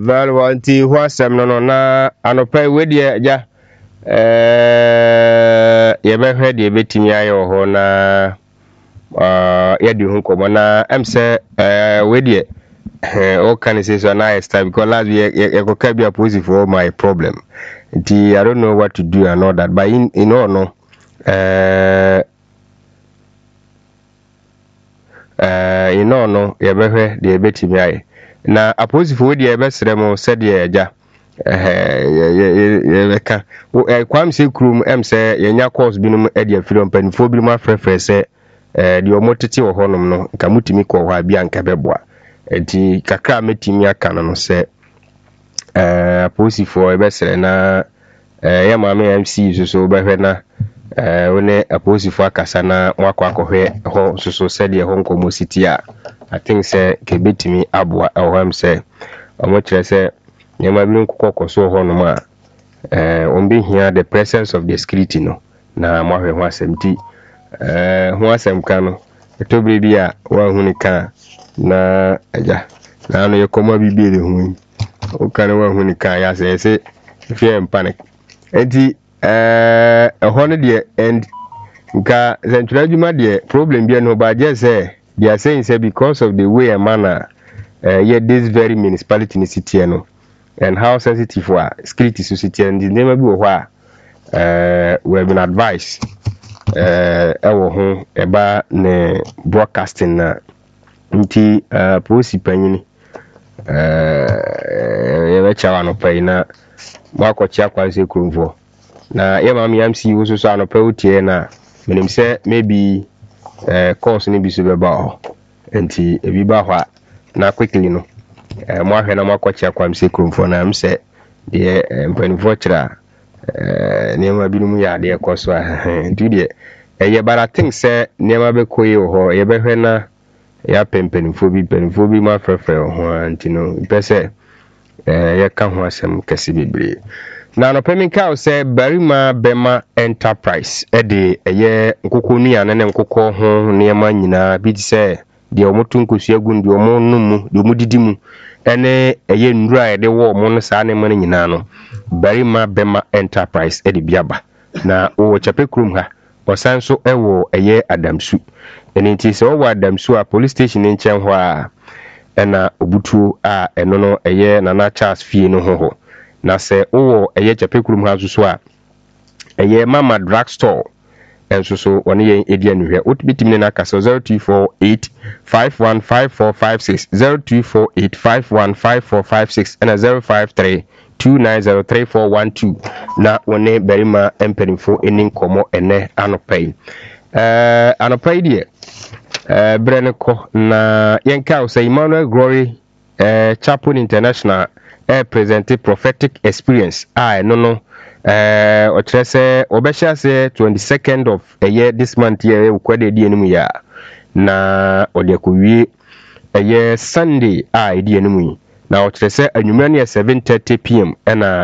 very wanti ho asem no na anopa we de ja ye be hwe de betimi aye ho na ye de hu komo na emse we de all can say so nice time because last year you could be opposite for my problem. I don't know what to do and all that, but in all no in all no you better the beti me na opposite for the best remo said ye ja ka kwam se krum em say yenya course binum e de film panifo binum afrefre say the omotete wo honom no nka mutimi ko ho abia nka beboa enti kakra metimi aka no se aposifo ebesere na ya maame MC so behwe na one aposifo akasa na wakọ akọhwe ho so said ye ho nkomo city a I think say ke betimi aboa ehwam say omo kire say nyama bi nkokọ ho no ma ombe hia the presence of the security no na mahwe ho asemti ho asem ka no etobre bi a wa huni ka na aja na no yekoma bibele hu o kan wa huni ka ya say fear and panic enti hono de and nka central juma de problem bi no ba je say they are saying say because of the way a manner yet this very municipality in city no and how sensitive for security society and the name bi wo ho we have been advised ewo ho eba ne broadcasting na nti policy panyini ye chawa no pay na makochi akwanse kurumfo na ye mam MC wo so anopa utie na menim se maybe course ni biso beba ho nti ebi ba ho na quickly no mo ahwe na makochi akwanse kurumfo na mse de mpanifo kira nema binum ya de ekoso nti de ye bara think say nema be koyi ho ye behwe na ya penpenfo bi ma frefre ho anti no pese ye ka ho asem kase bebre na no peminka say barima bema enterprise de ye nkokonu ya ne nkokọ ho nema nyina bi ti say de omotu nkosu agun de omonum de omudidimu ene ye ndura de wo mo no sa ne man nyina no barima bema enterprise de biaba na o chapekrum ha osanso ewo eye adamsu enti se wo adamsu a police station nchen ho a ena obutuo a eno no eye nana Charles fie no ho na se wo eye chapekurum ha so a eye mama drug store enso so one ye edia no hwe otbitim na kasa 0248515456 0248515456 ena 053290341 na one berima emperimfo eni nkomo ene anopai anopai die Breneko na yenka say Emmanuel Glory Chapel International presented prophetic experience no o trese obesha say 22nd of a year this month here ukwade di enimu ya na ode kuwie year Sunday di enimu na o trese anwumra ne 7:30 pm na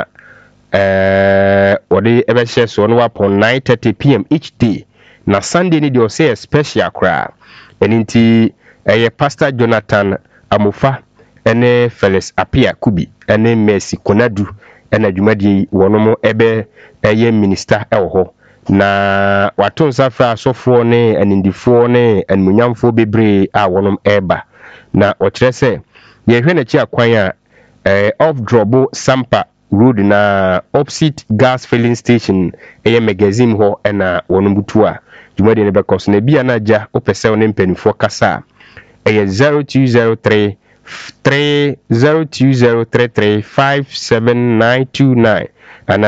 ode ebesha so no upon 9:30 pm each day na Sunday ni de say special cry eninti Pastor Jonathan Amofa ene Felix Apia Kubi ene Mercy Konadu ene dwumadi wonomo ebe minister ho na waton safra asofo ne anindifo ne anmunyamfo bebre a wonom eba na o kire se ye hwe na chi akwan a off drobo Sampa road na opposite gas filling station magazine ho ena wonom butu a dwumadi ne bekos na bia na ja opese ne mpanifo kasa 0203 30203357929 and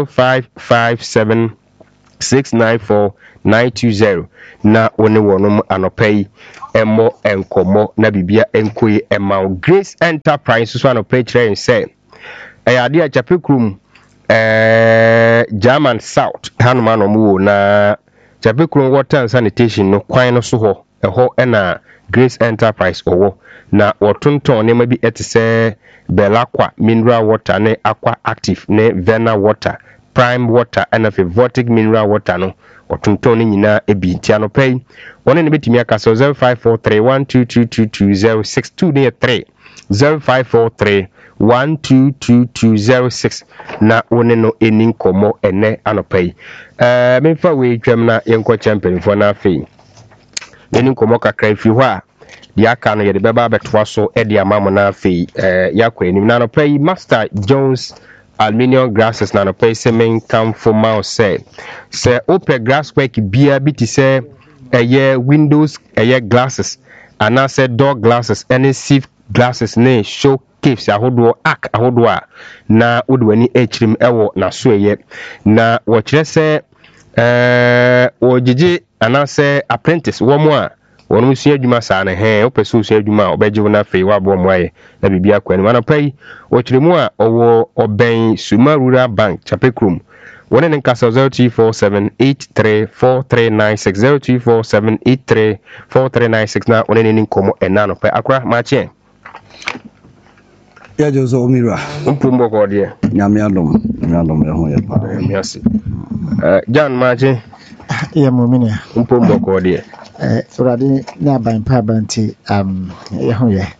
0557694920 na one wonom anopai emo enkomo na bibia enkoyi ema Grace Enterprise so anopai kire say ade a chapekrum German South hanuma no mu na chapekrum water and sanitation no kwan no so ho eho na Grace Enterprise owo na wotonton ne ma bi etese Belaqua mineral water ne Aqua Active ne Vena water Prime water and Voltic mineral water no wotonton ne nyina ebi ntia no pay one ne betimi aka so 054312222062 ne 3 0543 122206 na one no eni komo ene anopai memfa we twam na yenko champion for na afei eni komo kakra ifi ho a dia aka no ye de beba betwa so e de amamo na afei yakwa enim na anopai Master Jones aluminium grasses na anopai semen come for mouse say open grass work bia biti say windows glasses and I said door glasses any sieve glasses ne show caves ahodo arc ahodo a na wodwani echrim ewo na so na wo kire se ogigi and I say apprentice wo mo a wonu musu adwuma sa na he opeso usu adwuma obeje na fei wa bo mo aye na bibia kwani mana pai wo kire mu a owo oben Suma Rural Bank Chapekrum 1-9-0347834396 na onene ni komo enano pe akra mache ya jozo omira mpumbo ko de nyamiadom ho ye pa miasi John mache ya muminia mpumbo ko de urade na ban pa banti ye ho ye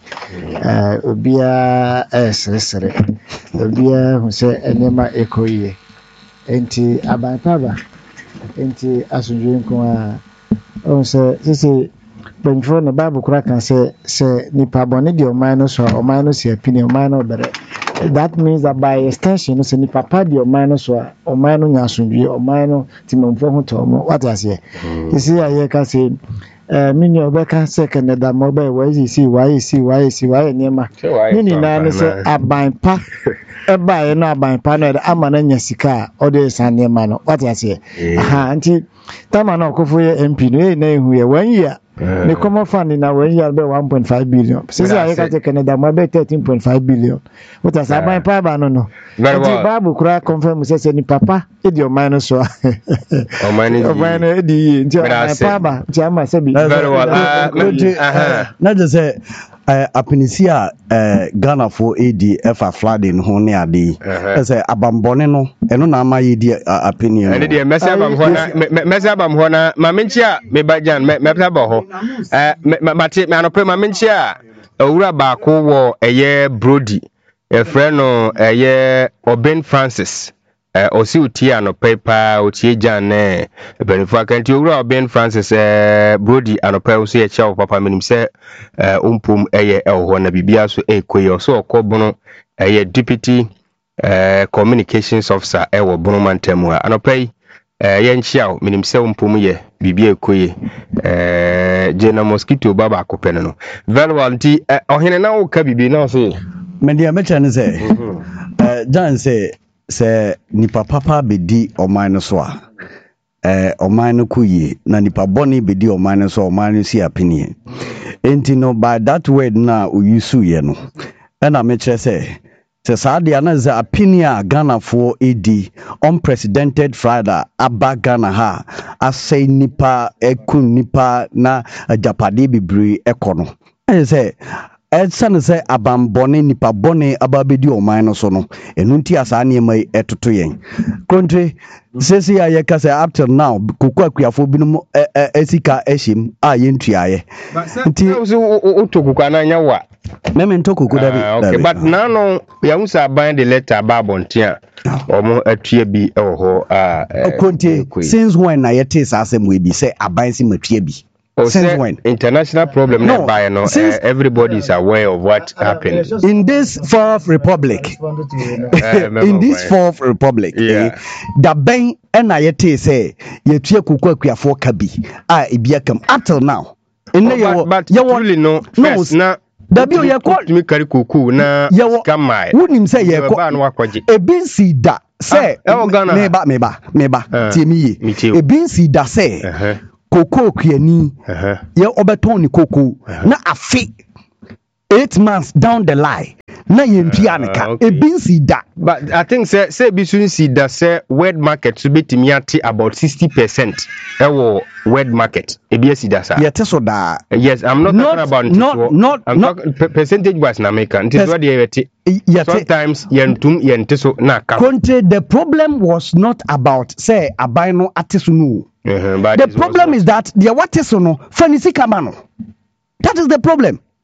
obia sere obia hu se enema ekoye enti abantaba enti asunjwe nko a o se benfo no bible kura kan se nipa bone de oman no so oman no se apini oman no bere that means that by extension no se nipa pa de oman no so oman no nya asunjwe oman no timamfo ho to mo what I say isi aye ka se mini obeka second da mo be why niema nini na ne se abanpa eba ye no abanpa no amana nya sika o de san niema no what I say anti tama na okofo ye MP no na ehu ye 1 year the common fund in our year be 1.5 billion. Since I can take Canada, my 13.5 billion. What has happened? Papa, no. Very well. Babu Kura confirm says any papa, it your minus so. Oh, mine, Papa, Jama said, very well. Not just say, Apinisia, Ghana for ADF flooding, Honey Adi. As a Abambone, no, and no, my opinion. And the Messabam Hona, Mamincha, me by Jan, Metabaho. Mate manope mamenchia owura ba ko wo eye Brody e friend no eye Oben Francis osi uti anope pa uti Jan ne benifo akanti owura Oben Francis Brody anope osi e cha papa menim se umpum eye ho na bibia so ekoye so okobono eye deputy communications officer wo bono mantemu anope yenchiao minim se umpum ye bibia ekoye jena mosquito baba akopene no very well nti ohene na wo ka bibi na so media mecha ne se Jan say nipa papa bedi oman no so a oman no kuyi na nipa boni bedi oman no so oman no si apini enti no by that word na uyusu ye no na mecha say sadia na za opinion Ghana for AD unprecedented Friday aba Ghana ha asay nipa ekun nipa na japade bibiri ekono say san say abambone nipa bone ababedi oman no so no enu nti asa na mai etoto yen country sesi aye ka say up till now kokwa kuafo binum esika ehim a yentuaye nti otokuka na nya wa meme ntoko dabi okay but now no ya musa bind the letter babontia omo atua bi ho konti since when na yete asem we bi say abansi matua bi since when international problem no by no everybody is aware of what happened in this fourth republic the ben na yete say yetua kokwa kuafo kabi a ebia kam until now but really no first na dabi o yeko tumi kari kuku na skamai wonim say yeko ebinsi da say meba tiemiye ebinsi da say koko kuani ye obeton ni koko na afi 8 months down the line na yentua nka ebinsi da but I think say bisunsi da say word market so betimi ati about 60% ewo word market ebiasi da sa yete so da yes I'm not talking about talking percentage wise na make until what you yete sometimes yentum yente so na ka country the problem was not about say abino atisunu the problem is that the what is no fanisika mano that is the problem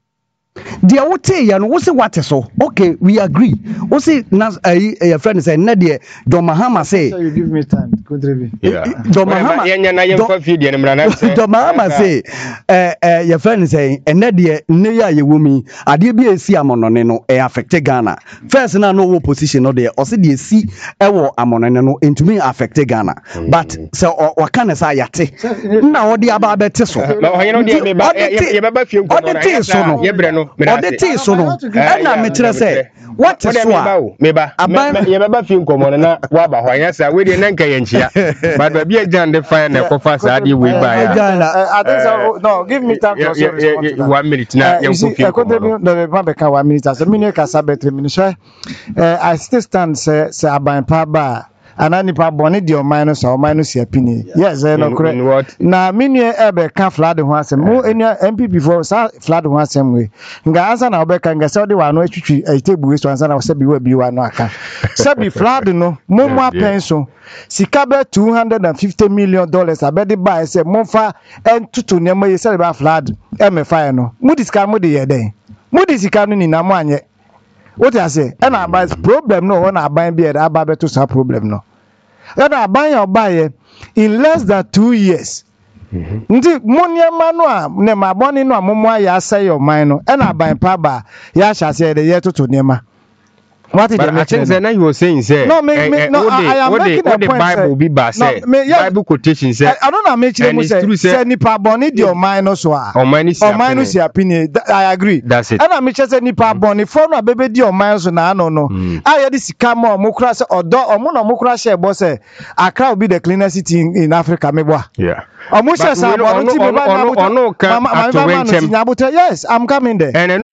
Dear what say ya no what say what so okay we agree what say na your friend say na dear John Mahama say you give me time contribute John Mahama John Mahama say your friend say na dear ne ya ye wumi ade bi esi amonone no e affect Ghana first na no wo position no there o say de esi e wo amonone no entumi affect Ghana but so waka na say yate na wo de aba bete so na ho no de me ba ye baba fie nkomo ye bre no odete so no na me kire say what is so meba ye baba fie nkomo na wa ba ho anya say we de na nka ye nchia but ba bia jan de fine na kofa sa de we ba ya I think so no give me time to respond 1 minute na ye ko fie nkomo no be ba ka 1 minute as me ne ka sa betre me so I still stand say aban pa ba anani pa boni di o minus opinion yes no correct na menu ebe ka flood ho asem mo MPP for sa flood ho asem we nga ansa na obeka nga se odi wa no atwitwi tebu so ansa na se bi wa no aka se bi flood no mo apenso sika be $250 million abedi buy se mo fa entutu ne mo ye se ba flood fire no mo disika mo de ye den mo disika no ni na mo anye what I say and about problem no one aban be aba beto sa problem no and aban ya buy in less than 2 years ndi moniema no a ne maboni no amomwa ya say your mind no and aban pa ba ya hyase de ye toto nema. What is I think that you were saying say no, I am making a point. Bible be ba say Bible quotation say I don't know make you say nipa boni di o minus wa o minus opinion I agree. That's it. And I make say nipa boni for no bebe di o minus na no I dey sika mo kura say odo omo no mo kura share bo say Accra will be the cleanest city in Africa meboa. Yeah. Omo share say yes, I'm coming there.